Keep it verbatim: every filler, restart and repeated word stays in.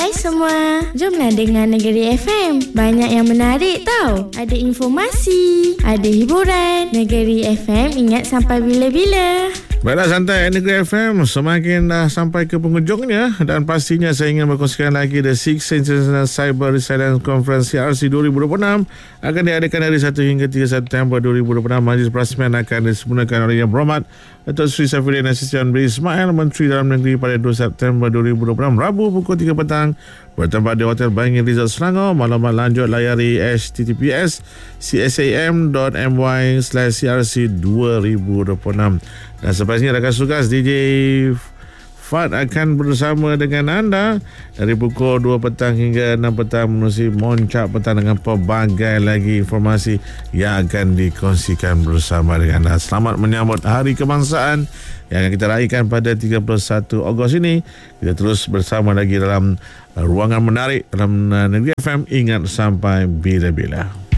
Hai semua, jomlah dengar Negeri F M. Banyak yang menarik tau. Ada informasi, ada hiburan. Negeri F M ingat sampai bila-bila. Baiklah, santai Negeri F M semakin dah sampai ke penghujungnya, dan pastinya saya ingin berkongsikan lagi The Sixth International Cyber Resilience Conference C R C dua ribu dua puluh enam akan diadakan dari satu hingga tiga September dua ribu dua puluh enam. Majlis Perasmian akan disempurnakan oleh Yang Berhormat Datuk Seri Saifuddin Nasution bin Ismail, Menteri Dalam Negeri, pada dua September dua ribu dua puluh enam, Rabu pukul tiga petang, bertempat di Hotel Bangin Resort Selangor. Maklumat lanjut layari h t t p s c s a m dot m y slash c r c dua ribu dua puluh enam. Dan sepastinya rakan sukas D J Fad akan bersama dengan anda dari pukul dua petang hingga enam petang menerusi Moncak Petang dengan pelbagai lagi informasi yang akan dikongsikan bersama dengan anda. Selamat menyambut Hari Kebangsaan yang akan kita raikan pada tiga puluh satu Ogos ini. Kita terus bersama lagi dalam ruangan menarik dalam Negeri F M. Ingat sampai bila-bila.